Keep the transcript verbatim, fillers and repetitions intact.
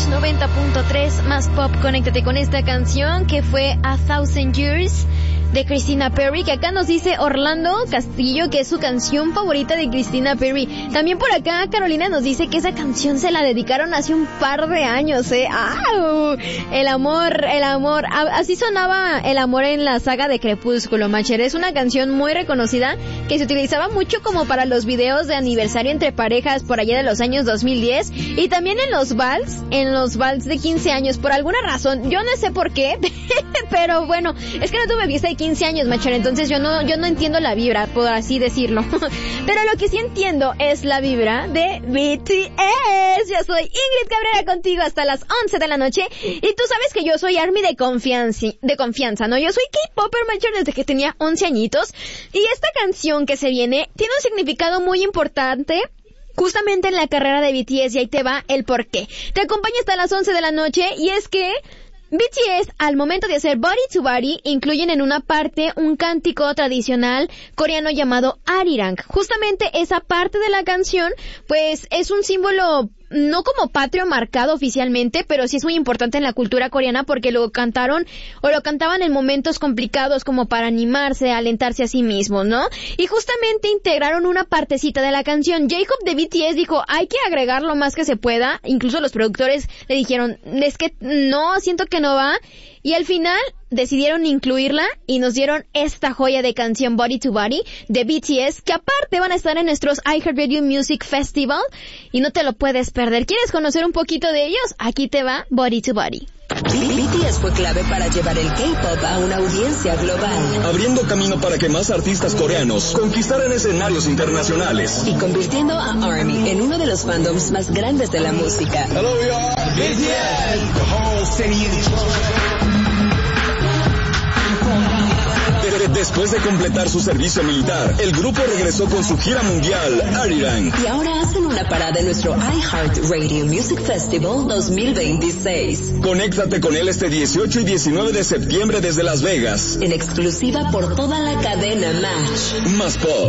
Match noventa punto tres, más pop. Conéctate con esta canción que fue A Thousand Years de Christina Perri, que acá nos dice Orlando Castillo que es su canción favorita de Christina Perri. También por acá Carolina nos dice que esa canción se la dedicaron hace un par de años, ¿eh? ¡Ah! El amor, el amor. Así sonaba el amor en la saga de Crepúsculo, Macher. Es una canción muy reconocida que se utilizaba mucho como para los videos de aniversario entre parejas por allá de los años dos mil diez y también en los vals, en los vals de quince años, por alguna razón. Yo no sé por qué, pero bueno, es que no tuve fiesta de quince años, Macher, entonces yo no, yo no entiendo la vibra, por así decirlo. Pero lo que sí entiendo es la vibra de B T S. Yo soy Ingrid Cabrera contigo hasta las once de la noche y tú sabes que yo soy ARMY de confianza, de confianza, ¿no? Yo soy K-Popper, Macher, desde que tenía once añitos y esta canción que se viene tiene un significado muy importante justamente en la carrera de B T S y ahí te va el porqué. Te acompaño hasta las once de la noche y es que B T S, al momento de hacer Body to Body, incluyen en una parte un cántico tradicional coreano llamado Arirang. Justamente esa parte de la canción, pues, es un símbolo no como patrio marcado oficialmente, pero sí es muy importante en la cultura coreana porque lo cantaron o lo cantaban en momentos complicados como para animarse, alentarse a sí mismos, ¿no? Y justamente integraron una partecita de la canción. Jacob de B T S dijo, hay que agregar lo más que se pueda. Incluso los productores le dijeron, es que no, siento que no va. Y al final decidieron incluirla y nos dieron esta joya de canción Body to Body de B T S, que aparte van a estar en nuestros iHeartRadio Music Festival y no te lo puedes perder. ¿Quieres conocer un poquito de ellos? Aquí te va Body to Body. B T S fue clave para llevar el K-pop a una audiencia global, abriendo camino para que más artistas coreanos conquistaran escenarios internacionales y convirtiendo a ARMY en uno de los fandoms más grandes de la música. Hello, y'all. B T S. The whole city is Después de completar su servicio militar, el grupo regresó con su gira mundial, Arirang. Y ahora hacen una parada en nuestro iHeartRadio Music Festival dos mil veintiséis. Conéctate con él este dieciocho y diecinueve de septiembre desde Las Vegas. En exclusiva por toda la cadena Match. Más pop.